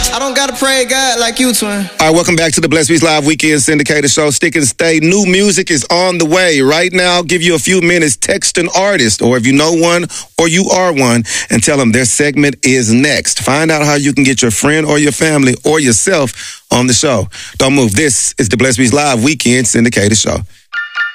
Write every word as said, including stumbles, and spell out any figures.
I don't gotta pray God like you, twin. All right, welcome back to the Blessed Beats Live Weekend Syndicated Show. Stick and stay. New music is on the way. Right now, I'll give you a few minutes. Text an artist, or if you know one, or you are one, and tell them their segment is next. Find out how you can get your friend or your family or yourself on the show. Don't move. This is the Blessed Beats Live Weekend Syndicated Show.